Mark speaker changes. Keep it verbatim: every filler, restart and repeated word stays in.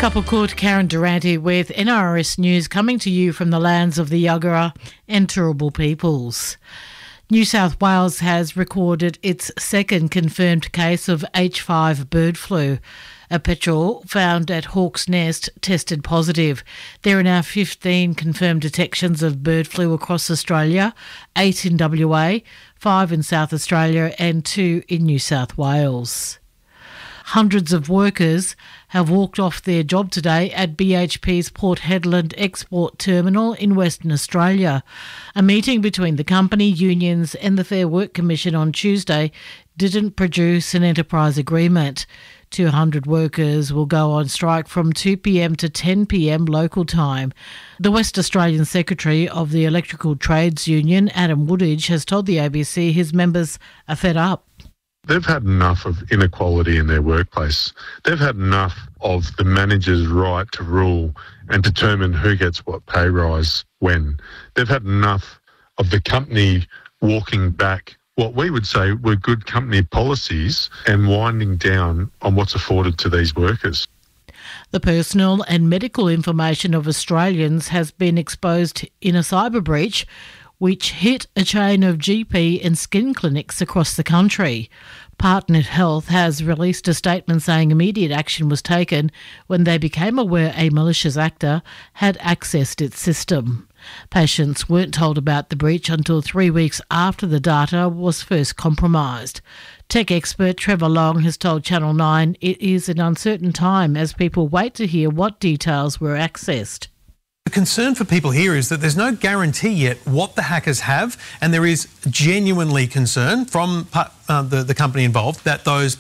Speaker 1: Couple called Karen Durante with N R S News, coming to you from the lands of the Yagara and Turrbal peoples. New South Wales has recorded its second confirmed case of H five bird flu. A petrel found at Hawk's Nest tested positive. There are now fifteen confirmed detections of bird flu across Australia, eight in W A, five in South Australia and two in New South Wales. Hundreds of workers have walked off their job today at B H P's Port Hedland Export Terminal in Western Australia. A meeting between the company, unions and the Fair Work Commission on Tuesday didn't produce an enterprise agreement. two hundred workers will go on strike from two p.m. to ten p.m. local time. The West Australian Secretary of the Electrical Trades Union, Adam Woodage, has told the A B C his members are fed up.
Speaker 2: They've had enough of inequality in their workplace. They've had enough of the manager's right to rule and determine who gets what pay rise when. They've had enough of the company walking back what we would say were good company policies and winding down on what's afforded to these workers.
Speaker 1: The personal and medical information of Australians has been exposed in a cyber breach which hit a chain of G P and skin clinics across the country. Partnet Health has released a statement saying immediate action was taken when they became aware a malicious actor had accessed its system. Patients weren't told about the breach until three weeks after the data was first compromised. Tech expert Trevor Long has told Channel nine it is an uncertain time as people wait to hear what details were accessed.
Speaker 3: The concern for people here is that there's no guarantee yet what the hackers have, and there is genuinely concern from uh, the, the company involved that those